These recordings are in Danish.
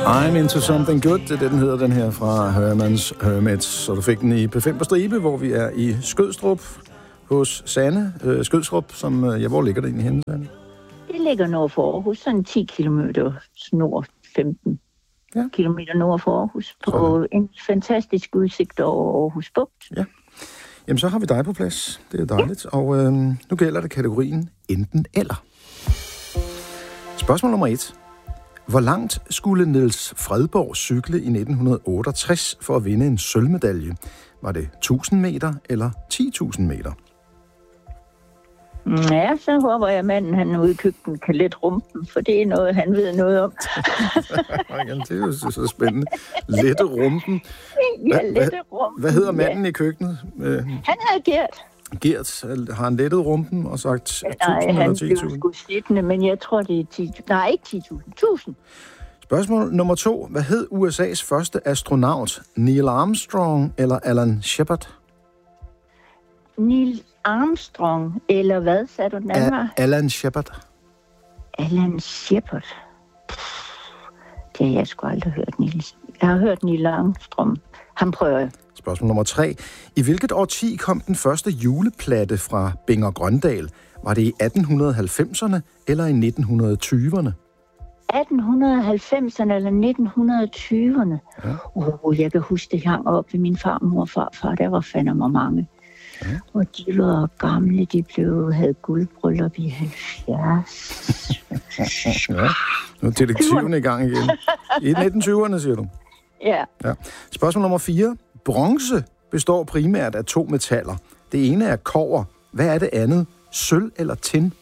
I'm into something good, det er det, den hedder, den her fra Hermans Hermits. Så du fik den i P5 på stribe, hvor vi er i Skødstrup hos Sanne Skødstrup, som, hvor ligger det egentlig henne, Sanne? Det ligger nord for Aarhus, sådan 10 kilometer nord, 15 kilometer nord for Aarhus, på en fantastisk udsigt over Aarhus Bugt. Ja. Jamen, så har vi dig på plads. Det er dejligt. Ja. Og nu gælder det kategorien enten eller. Spørgsmål nummer 1. Hvor langt skulle Niels Fredborg cykle i 1968 for at vinde en sølvmedalje? Var det 1000 meter eller 10.000 meter? Ja, så håber jeg, at manden han ude i køkkenet kan lette rumpen, for det er noget, han ved noget om. Det er jo så spændende. Lette rumpen. Ja, lette rumpen. Hvad hedder manden i køkkenet? Han hedder Gert. Gert, har han lettet rumpen og sagt 1000 eller 10.000? Nej, han blev sgu siddende, men jeg tror, det er 10.000. Nej, ikke 10.000. 1000. Spørgsmål nummer 2. Hvad hed USA's første astronaut? Neil Armstrong eller Alan Shepard? Neil Armstrong, eller hvad sagde du den anden var? Alan Shepard. Alan Shepard. Det har jeg sgu aldrig hørt, Niels. Jeg har hørt Neil Armstrong. Han prøver jeg. Spørgsmål nummer 3. I hvilket årti kom den første juleplatte fra Binger Grøndal? Var det i 1890'erne eller i 1920'erne? 1890'erne eller 1920'erne? Ja. Jeg kan huske, det hang op ved min farmor og farfar. Der var fandme mange. Ja. Og de var gamle, de havde guldbryllup i 70. Ja. Nu er detektiven i gang igen. I 1920'erne, siger du? Ja. Spørgsmål nummer 4. Bronze består primært af 2 metaller. Det ene er kobber. Hvad er det andet? Sølv eller tin?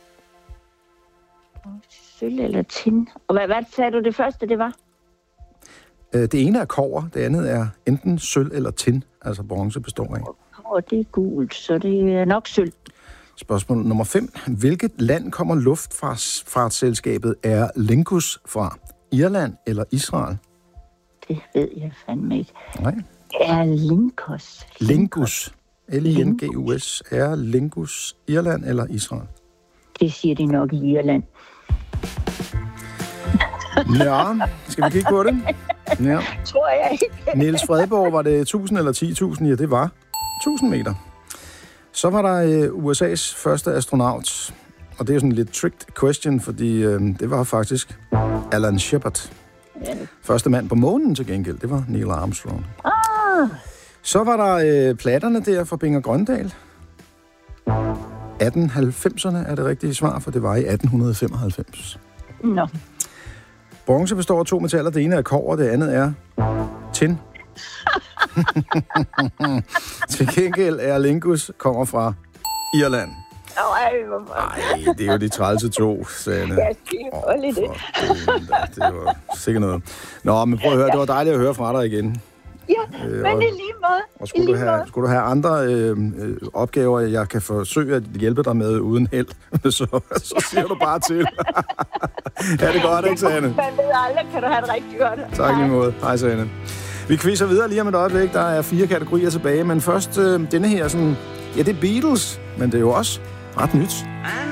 Sølv eller tin. Og hvad sagde du det første, det var? Det ene er kobber. Det andet er enten sølv eller tin. Altså bronze består af. Og det er gult, så det er nok sølv. Spørgsmål nummer 5. Hvilket land kommer luftfartsselskabet Aer Lingus fra? Irland eller Israel? Det ved jeg fandme ikke. Nej. Aer Lingus. Lingus. L-I-N-G-U-S. Aer Lingus. Irland eller Israel? Det siger de nok i Irland. Ja, skal vi kigge på det? Ja. Tror jeg ikke. Niels Fredborg, var det 1000 eller 10.000? Ja, det var 1000 meter. Så var der USA's første astronaut. Og det er sådan en lidt tricked question, fordi det var faktisk Alan Shepard. Ja. Første mand på månen til gengæld, det var Neil Armstrong. Så var der platterne der fra Binger Grøndal. 1890'erne er det rigtige svar, for det var i 1895. Nå. Bronze består af 2 metaller. Det ene er kobber, det andet er tin. Til gengæld Aer Lingus kommer fra Irland. Nej, det er jo de trælse 2, Sanne. Ja, det det var sikkert noget. Nå, men prøv at høre, det var dejligt at høre fra dig igen. Ja, men i lige måde. Og skulle du have andre opgaver, jeg kan forsøge at hjælpe dig med uden held, så siger du bare til. Ja, det godt, ikke, Sanne? Man ved aldrig, kan du have det rigtig godt. Tak lige måde. Hej, Sanne. Vi quizzer videre lige om et øjeblik. Der er 4 kategorier tilbage, men først denne her sådan... Ja, det er Beatles, men det er jo også ret nyt.